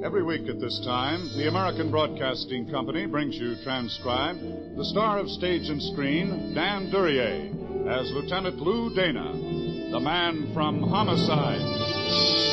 Every week at this time, the American Broadcasting Company brings you transcribed the star of stage and screen, Dan Duryea, as Lieutenant Lou Dana, the man from Homicide.